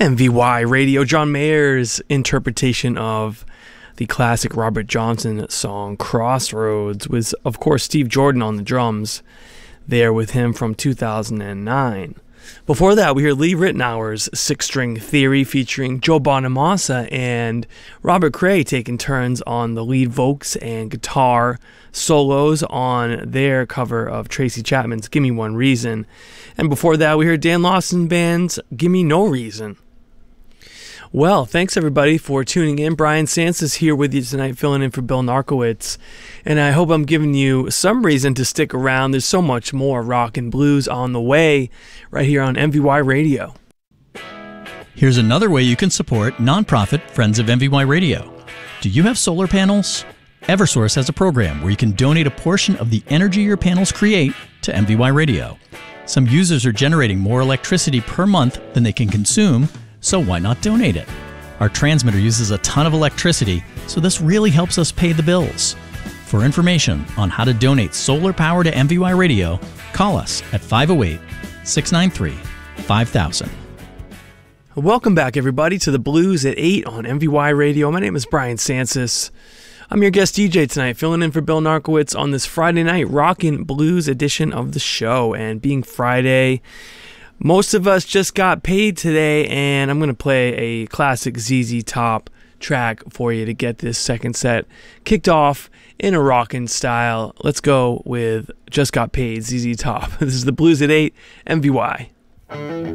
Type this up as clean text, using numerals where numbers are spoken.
MVY Radio, John Mayer's interpretation of the classic Robert Johnson song Crossroads, with, of course, Steve Jordan on the drums there with him from 2009. Before that, we hear Lee Ritenour's Six-String Theory featuring Joe Bonamassa and Robert Cray taking turns on the lead vocals and guitar solos on their cover of Tracy Chapman's Gimme One Reason. And before that, we heard Dan Lawson Band's Gimme No Reason. Well, thanks everybody for tuning in. Brian Sansa here with you tonight, filling in for Bill Narkowitz. And I hope I'm giving you some reason to stick around. There's so much more rock and blues on the way right here on MVY Radio. Here's another way you can support nonprofit Friends of MVY Radio. Do you have solar panels? Eversource has a program where you can donate a portion of the energy your panels create to MVY Radio. Some users are generating more electricity per month than they can consume, so why not donate it? Our transmitter uses a ton of electricity, so this really helps us pay the bills. For information on how to donate solar power to MVY Radio, call us at 508-693-5000. Welcome back, everybody, to the Blues at 8 on MVY Radio. My name is Brian Sansa. I'm your guest DJ tonight, filling in for Bill Narkowitz on this Friday night rockin' blues edition of the show. And being Friday, most of us just got paid today, and I'm going to play a classic ZZ Top track for you to get this second set kicked off in a rockin' style. Let's go with Just Got Paid, ZZ Top. This is the Blues at 8, MVY.